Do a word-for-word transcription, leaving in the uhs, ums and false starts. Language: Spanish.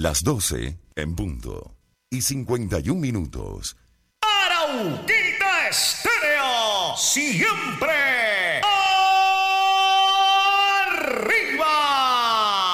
Las doce en punto. Y cincuenta y un minutos. Arauquita Estéreo, siempre